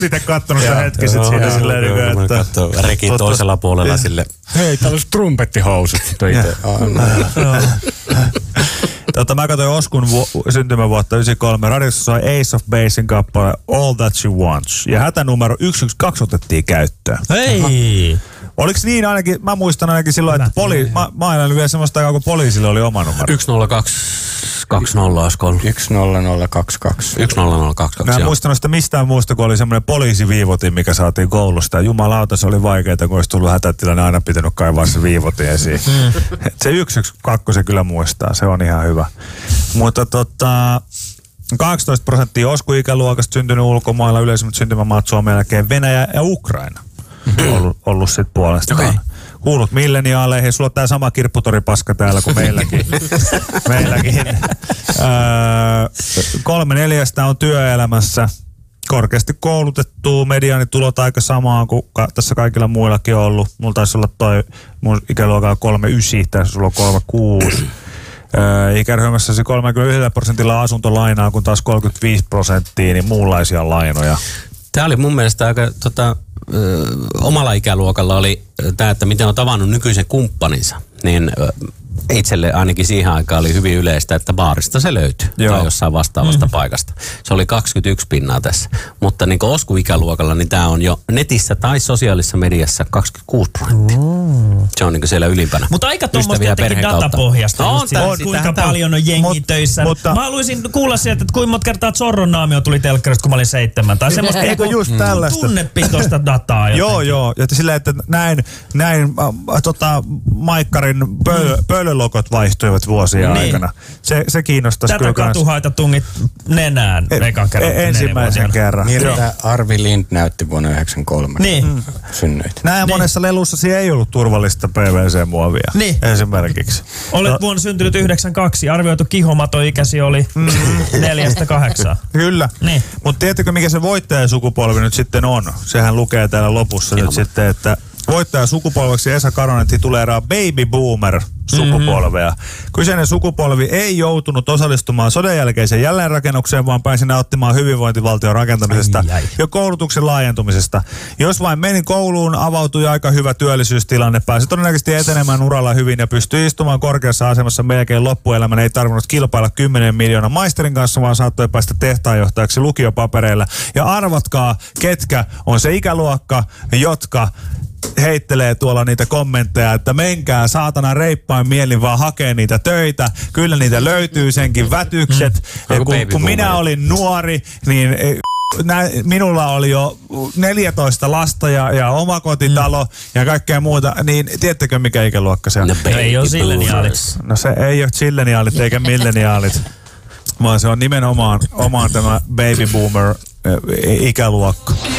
itse kattonut sitä hetki sit siinä silleen, että... Katsoo rekin toisella puolella sille. Hei, täällä olisi trumpettihousut. Mä katsoin Oskun syntymävuotta 93. Radiossa soi Ace of Basein kappale All That She Wants. Ja hätänumero 112 otettiin käyttöön. Hei! Oliks niin ainakin, mä muistan ainakin silloin, että mä aina vielä semmoista aikaa, kun poliisilla oli oma numero. 10220 olisiko ollut? 10022. 10022, mä en muistanut sitä mistään muusta, kun oli semmoinen poliisiviivotin, mikä saatiin koulusta. Ja jumalauta, se oli vaikeaa, kun olisi tullut hätätilanne, aina pitänyt kaivaa se viivotin esiin. Se 112 se kyllä muistaa, se on ihan hyvä. Mutta 18% Osku-ikäluokasta syntynyt ulkomailla, yleisimmät syntymämaat Suomen jälkeen Venäjä ja Ukraina. Ollut sit puolestaan. Okay. Kuulut milleniaaleihin, sulla on tää sama kirpputoripaska täällä kuin meilläkin. 3/4 on työelämässä. Korkeasti koulutettu, mediaanitulot aika samaa kuin tässä kaikilla muillakin on ollut. Mulla taisi olla toi mun ikäluokalla 39, tässä sulla on 36. Ikäryhmässäsi 31% asuntolainaa, kun taas 35% niin muunlaisia lainoja. Tämä oli mun mielestä aika omalla ikäluokalla oli tämä, että miten on tavannut nykyisen kumppaninsa, niin itselle ainakin siihen aikaan oli hyvin yleistä, että baarista se löytyy. Joo. Tai jossain vastaavasta paikasta. Se oli 21 pinnaa tässä. Mutta niin kuin Osku-ikäluokalla, niin tämä on jo netissä tai sosiaalisessa mediassa 26%. Se on niin kuin siellä ylimpänä. Mutta aika tuommoista jotenkin datapohjasta. On, kuinka paljon on jengi töissä. Mutta mä haluaisin kuulla sieltä, että kuinka monta kertaa Zorron naamio tuli telkkarista, kun mä olin 7. Tai semmoista just tällaista tunnepitoista dataa. Joo. Ja silleen, että näin Maikkarin pöölölokot vaihtuivat vuosien aikana. Se kiinnostaisi kyllä kans. Tätä katuhaita tungit nenään ekan kerran. Ensimmäisen kerran. Miltä Arvi Lind näytti vuonna 1993? Synnyit. Näin monessa lelussa ei ollut turvallista PVC-muovia. Niin. Esimerkiksi. Olet vuonna syntynyt 92. Arvioitu kihomato-ikäsi oli 4-8. Kyllä. Niin. Mutta tiedättekö, mikä se voittajasukupolvi nyt sitten on? Sehän lukee täällä lopussa nyt sitten, että voittajasukupolveksi Esa Karonen tituleeraa baby boomer sukupolvea. Kyseinen sukupolvi ei joutunut osallistumaan sodan jälkeiseen jälleenrakennukseen, vaan pääsi nauttimaan hyvinvointivaltion rakentamisesta ja koulutuksen laajentumisesta. Jos vain meni kouluun, avautui aika hyvä työllisyystilanne, pääsi todennäköisesti etenemään uralla hyvin ja pystyi istumaan korkeassa asemassa melkein loppuelämän. Ei tarvinnut kilpailla 10 miljoonan maisterin kanssa, vaan saattoi päästä tehtaanjohtajaksi lukiopapereilla. Ja arvatkaa, ketkä on se ikäluokka, jotka heittelee tuolla niitä kommentteja, että menkää saatana reippain mielin vaan hakee niitä töitä. Kyllä niitä löytyy senkin vätykset. Kun minä olin nuori, niin minulla oli jo 14 lasta ja omakotitalo ja kaikkea muuta. Niin tiedättekö mikä ikäluokka se on? No, ei ole silleniaalit. No se ei ole silleniaalit eikä milleniaalit. Vaan se on nimenomaan tämä baby boomer ikäluokka.